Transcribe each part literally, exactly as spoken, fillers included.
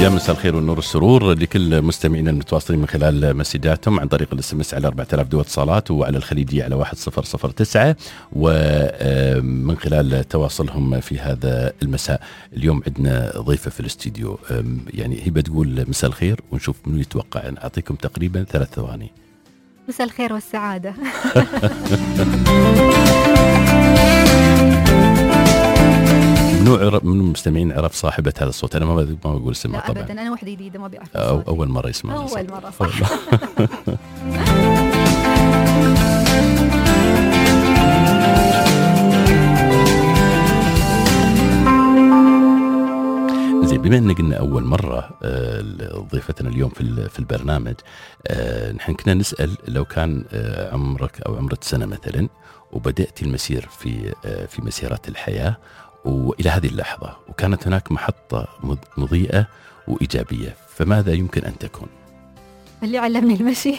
يا مساء الخير والنور والسرور لكل مستمعينا المتواصلين من خلال مسجاتهم عن طريق الاس ام اس على أربعة آلاف دو اتصالات وعلى الخليجية على واحد صفر صفر تسعة ومن خلال تواصلهم في هذا المساء. اليوم عندنا ضيفة في الاستديو، يعني هي بتقول مساء الخير ونشوف منو يتوقع. أعطيكم تقريبا ثلاث ثواني. مساء الخير والسعادة. منو من المستمعين عرف صاحبة هذا الصوت؟ أنا ما ما بقول اسمها طبعا. أبدا، أنا واحدة جديدة ما بيعرف. أو أول مرة يسمع. أول مرة صح. زين، بما أن قلنا أول مرة ضيفتنا اليوم في في البرنامج، نحن كنا نسأل لو كان عمرك أو عمرك سنة مثلا وبدأت المسير في في مسيرة الحياة وإلى هذه اللحظة وكانت هناك محطة مضيئة وإيجابية، فماذا يمكن أن تكون؟ اللي علمني المشي.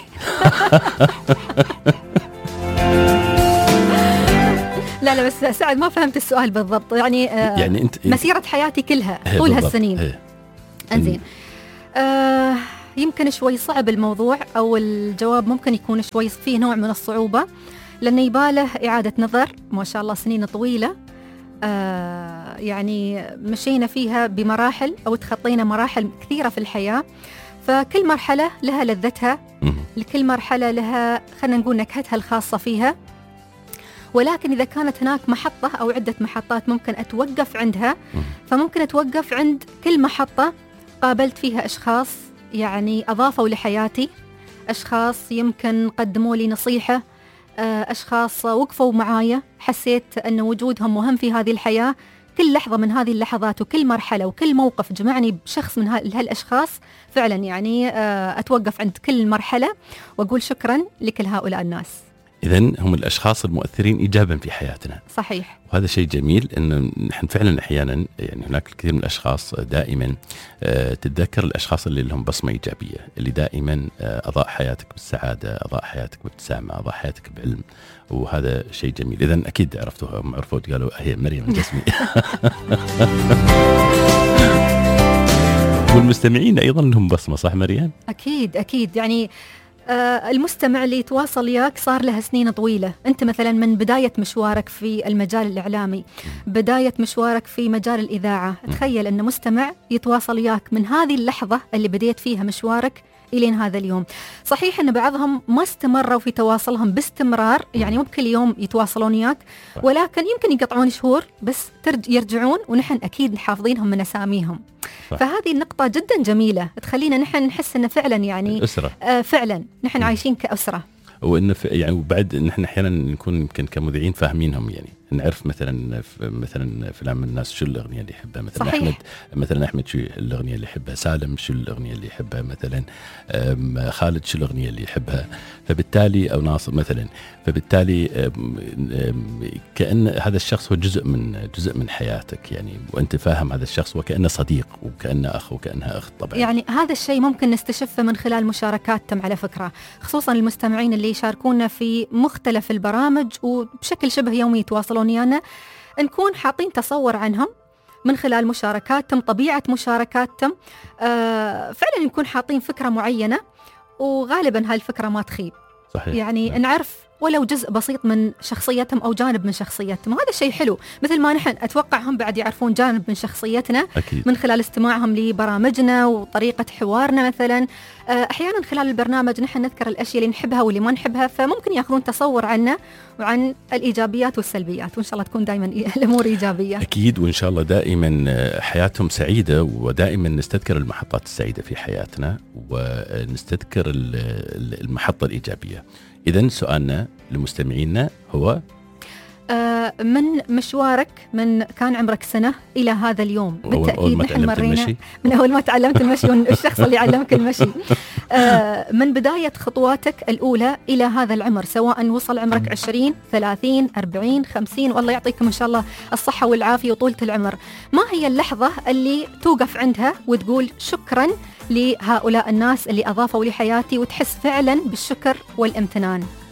لا لا بس سعد ما فهمت السؤال بالضبط. يعني, آه يعني أنت مسيرة حياتي كلها طول هالسنين. أنزين آه يمكن شوي صعب الموضوع، أو الجواب ممكن يكون شوي فيه نوع من الصعوبة، لأنه يباله إعادة نظر. ما شاء الله سنين طويلة، آه يعني مشينا فيها بمراحل أو تخطينا مراحل كثيرة في الحياة، فكل مرحلة لها لذتها، لكل مرحلة لها خلينا نقول نكهتها الخاصة فيها. ولكن إذا كانت هناك محطة أو عدة محطات ممكن أتوقف عندها، فممكن أتوقف عند كل محطة قابلت فيها أشخاص يعني أضافوا لحياتي، أشخاص يمكن قدموا لي نصيحة، أشخاص وقفوا معايا حسيت أن وجودهم مهم في هذه الحياة. كل لحظة من هذه اللحظات وكل مرحلة وكل موقف جمعني بشخص من هالأشخاص، فعلا يعني أتوقف عند كل مرحلة وأقول شكرا لكل هؤلاء الناس. إذن هم الأشخاص المؤثرين إيجابا في حياتنا. صحيح. وهذا شيء جميل، إنه نحن فعلا أحيانا يعني هناك الكثير من الأشخاص دائما آه تتذكر الأشخاص اللي لهم بصمة إيجابية، اللي دائما آه أضاء حياتك بالسعادة، أضاء حياتك بابتسامة، أضاء حياتك بعلم، وهذا شيء جميل. إذن أكيد عرفتوها، عرفوا قالوا هي مريم الجسمي. والمستمعين أيضا لهم بصمة، صح مريم؟ أكيد أكيد. يعني آه المستمع اللي يتواصل ياك صار له سنين طويلة. أنت مثلا من بداية مشوارك في المجال الإعلامي، بداية مشوارك في مجال الإذاعة، تخيل أن مستمع يتواصل ياك من هذه اللحظة اللي بديت فيها مشوارك إلين هذا اليوم. صحيح أن بعضهم ما استمروا في تواصلهم باستمرار، يعني مو بكل يوم يتواصلون ياك، ولكن يمكن يقطعون شهور بس يرجعون، ونحن أكيد حافظينهم من أساميهم. فهذه النقطة جدا جميلة تخلينا نحن نحس أن فعلا يعني الأسرة. آه فعلا نحن عايشين كأسرة. وإن يعني وبعد نحن أحيانا نكون يمكن كمذيعين فاهمينهم، يعني نعرف مثلا مثلا فلان من الناس شو الأغنية اللي يحبها، مثلا صحيح. أحمد مثلا أحمد شو الأغنية اللي يحبها، سالم شو الأغنية اللي يحبها، مثلا خالد شو الأغنية اللي يحبها، فبالتالي أو ناصر مثلا، فبالتالي كأن هذا الشخص هو جزء من جزء من حياتك، يعني وأنت فاهم هذا الشخص وكأنه صديق وكأنه أخ وكأنها أخت طبعا. يعني هذا الشيء ممكن نستشفه من خلال مشاركاتهم على فكرة، خصوصا المستمعين اللي يشاركونا في مختلف البرامج وبشكل شبه يومي يتواصلون ويانا، نكون حاطين تصور عنهم من خلال مشاركاتهم، طبيعة مشاركاتهم، آه فعلا نكون حاطين فكرة معينة، وغالبا هالفكرة ما تخيب. صحيح. يعني نعم. نعرف ولو جزء بسيط من شخصيتهم أو جانب من شخصيتهم، وهذا شيء حلو. مثل ما نحن أتوقع هم بعد يعرفون جانب من شخصيتنا أكيد. من خلال استماعهم لبرامجنا وطريقة حوارنا مثلا. أحيانا خلال البرنامج نحن نذكر الأشياء اللي نحبها واللي ما نحبها، فممكن يأخذون تصور عنا وعن الإيجابيات والسلبيات، وإن شاء الله تكون دائما الأمور إيجابية. أكيد، وإن شاء الله دائما حياتهم سعيدة، ودائما نستذكر المحطات السعيدة في حياتنا ونستذكر المحطة الإيجابية. إذن سؤالنا لمستمعينا هو آه من مشوارك من كان عمرك سنة إلى هذا اليوم، بالتأكيد نحن مرينا من أول ما تعلمت المشي والشخص اللي علمك المشي، آه من بداية خطواتك الأولى إلى هذا العمر، سواء وصل عمرك عشرين ثلاثين أربعين خمسين، والله يعطيكم إن شاء الله الصحة والعافية وطولة العمر، ما هي اللحظة اللي توقف عندها وتقول شكرا لهؤلاء الناس اللي أضافوا لحياتي، وتحس فعلا بالشكر والامتنان؟